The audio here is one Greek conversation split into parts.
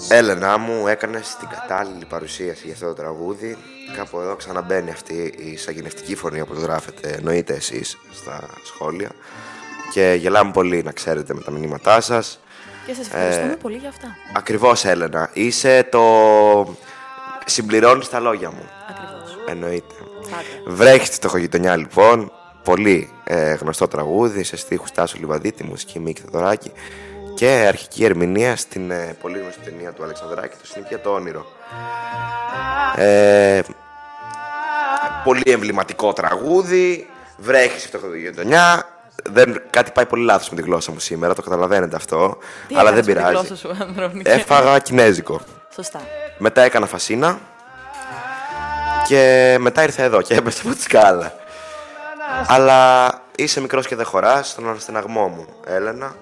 Έλενα μου, έκανες την κατάλληλη παρουσίαση για αυτό το τραγούδι. Κάπου εδώ ξαναμπαίνει αυτή η σαγηνευτική φωνή, όπως γράφετε, εννοείται εσείς στα σχόλια. Και γελάμε πολύ, να ξέρετε, με τα μηνύματά σας. Και σας ευχαριστούμε πολύ για αυτά. Ακριβώς, Έλενα. Είσαι το... Συμπληρώνεις τα λόγια μου. Ακριβώς. Εννοείται. Βρέχει στη Στοχογειτονιά, λοιπόν. Πολύ γνωστό τραγούδι, σε στίχους Τάσου Λιβαδίτη, μουσική Μίκη Θεοδωράκη. Και αρχική ερμηνεία στην πολύ γνωστή ταινία του Αλεξανδράκη, το Συνοικία το Όνειρο. Πολύ εμβληματικό τραγούδι. Βρέχει στη Στοχογειτονιά. Κάτι πάει πολύ λάθος με τη γλώσσα μου σήμερα, το καταλαβαίνετε αυτό. Τι αλλά δεν με τη πειράζει. γλώσσα σου, Ανδρώνικε? Έφαγα κινέζικο. Σωστά. Μετά έκανα φασίνα. Και μετά ήρθα εδώ και έπεσα από τη σκάλα. Αλλά είσαι μικρός και δεν χωράς στον αναστεναγμό μου, Έλενα.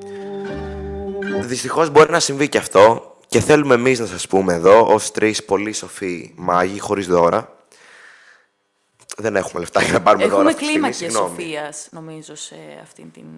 Δυστυχώς μπορεί να συμβεί και αυτό. Και θέλουμε εμείς να σας πούμε εδώ, ως τρεις πολύ σοφοί μάγοι, χωρίς δώρα. Δεν έχουμε λεφτά για να πάρουμε δώρα. Έχουμε αυτή τη στιγμή, κλίμακες συγγνώμη. σοφίας, νομίζω, σε αυτήν την.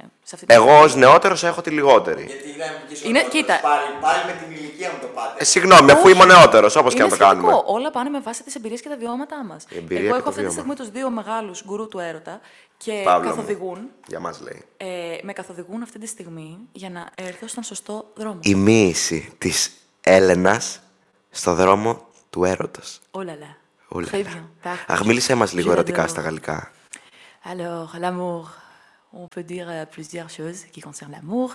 Εγώ ως νεότερος έχω τη λιγότερη. Γιατί είναι Είναι- κοίτα. Πάλι με την ηλικία μου το πάτε. Συγγνώμη, αφού είμαι ο νεότερος, όπως και να το κάνουμε. σχετικό. Όλα πάνε με βάση τις εμπειρίες και τα βιώματά μας. εμπειρία Εγώ και έχω το αυτή τη βίωμα. στιγμή τους δύο μεγάλους γκουρού του έρωτα και Παύλο μου. καθοδηγούν. Για μας λέει. Με καθοδηγούν αυτή τη στιγμή για να έρθω στον σωστό δρόμο. Η μοίηση της Έλενας στο δρόμο του έρωτος. Oh là là. Όλα. Très bien. Parfait. Αχ, μίλησέ μας λίγο Je ερωτικά l'adore. στα γαλλικά. Alors, l'amour, on peut dire plusieurs choses qui concernent l'amour,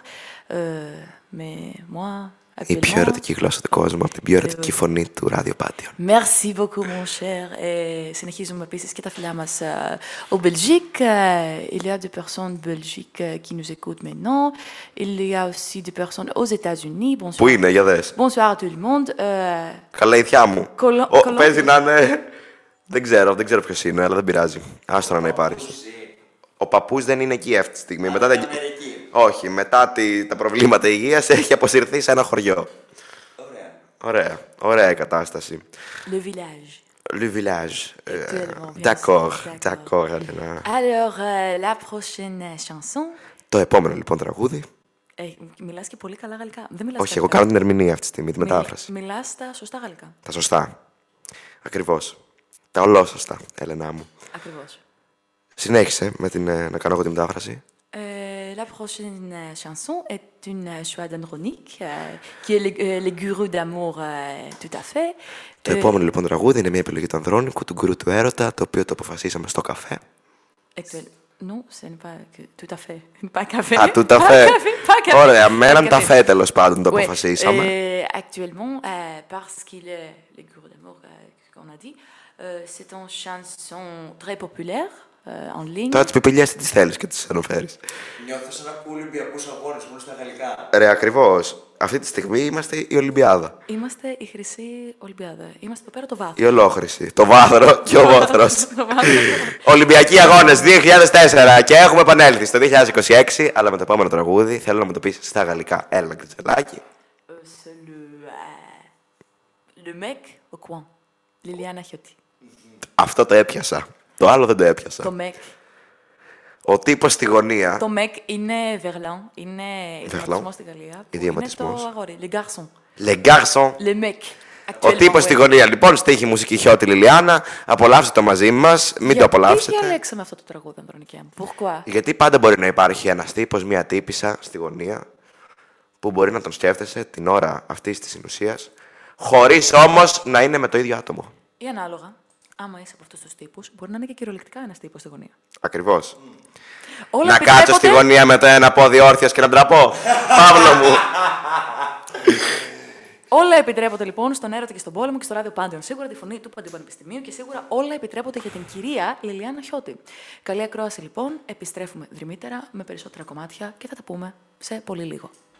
mais moi, Η πιο actuellement... ερωτική γλώσσα του κόσμου από την πιο ερωτική φωνή του ραδιοπάτιον. Merci beaucoup, mon cher. Συνεχίζουμε επίσης και τα φιλιά μας au Belgique. Il y a des personnes belgiques qui nous écoutent maintenant. Il y a aussi des personnes aux États-Unis. Bonsoir. Πού είναι, για δες. Bonsoir à tout le monde. Καλά ηθιά μου. Κολο- Παίζει να είναι... Δεν ξέρω ποιος είναι, αλλά δεν πειράζει. Άστορα να υπάρχει. Ο παππούς δεν είναι εκεί αυτή τη στιγμή. Μετά δεν... Αμερική. Όχι, μετά τα προβλήματα υγείας έχει αποσυρθεί σε ένα χωριό. Ωραία. Ωραία η κατάσταση. Le village. Le village. Actuellement, bien D'accord, sûr, d'accord, Έλενα. Alors, la prochaine chanson. Το επόμενο λοιπόν τραγούδι. Μιλάς και πολύ καλά γαλλικά. Δεν μιλάς Όχι, εγώ γαλλικά. κάνω την ερμηνεία αυτή τη στιγμή, τη μετάφραση. Μιλάς τα σωστά γαλλικά. Τα σωστά. Ακριβώς. Τα ολόσωστα, Έλενά μου. Ακριβώς. Συνέχισε να κάνω εγώ τη μετάφραση. La prochaine chanson est une choix d'Andronique, qui est les gurus d'amour tout à fait. Το επόμενο λοιπόν τραγούδι είναι μια επιλογή του Ανδρώνικου, του γκουρού του έρωτα, το οποίο το αποφασίσαμε στο καφέ. Non, ce n'est pas tout à fait. Pas café. Α, tout à Pas fait. café, pas café. Ωραία, με έναν Pas café. ταφέ τέλος πάντων το Ouais, αποφασίσαμε. Actuellement, parce qu'il est les gurus d'amour qu'on a dit, c'est une chanson très populaire en ligne. Τώρα τις πιπηλιές τις θέλεις και τις αναφέρεις. Νιώθω σαν να ακούω Ολυμπιακούς αγώνες μόνο στα γαλλικά. Ρε, ακριβώς. Αυτή τη στιγμή είμαστε η Ολυμπιάδα. Είμαστε η Χρυσή Ολυμπιάδα. Είμαστε εδώ πέρα το βάθρο. Η ολόχρηση. Το βάθρο και ο βόθρος. Το βάθρο. Ολυμπιακοί αγώνες 2004 και έχουμε επανέλθει στο 2026, αλλά με το επόμενο τραγούδι θέλω να μου το πεις στα γαλλικά. Έλενα Κριτσελάκη. C'est le mec au coin. Liliana Chiotti. Αυτό το έπιασα. Το άλλο δεν το έπιασα. Το mec. Ο τύπος στη γωνία. Το mec είναι Verlan. Είναι ιδιωματισμός στη Γαλλία. που Ιδιωματισμός. Είναι το αγόρι. Le garçon. Le garçon. Le mec. Ο τύπος στη γωνία. Λοιπόν, στίχη μουσική Χιώτη Λιλιάνα. Απολαύστε το μαζί μας. Μην το απολαύσετε. Γιατί διαλέξαμε αυτό το τραγούδι, Ανδρονικέ μου? Pourquoi? Γιατί πάντα μπορεί να υπάρχει ένας τύπος, μία τύπισσα στη γωνία που μπορεί να τον σκέφτεσαι την ώρα αυτής της συνουσίας, χωρίς όμως να είναι με το ίδιο άτομο. Ή ανάλογα, άμα είσαι από αυτούς τους τύπους, μπορεί να είναι και κυριολεκτικά ένας τύπος στη γωνία. Ακριβώς. Όλα Να κάτσω στη γωνία με το ένα πόδι όρθιος και να ντραπώ. Παύλο μου. Όλα επιτρέπονται λοιπόν στον έρωτα και στον πόλεμο και στο ράδιο Πάντεων. Σίγουρα τη φωνή του Παντιοπανεπιστημίου και σίγουρα όλα επιτρέπονται για την κυρία Λιλιάνα Χιώτη. Καλή ακρόαση λοιπόν. Επιστρέφουμε δρυμύτερα με περισσότερα κομμάτια και θα τα πούμε σε πολύ λίγο.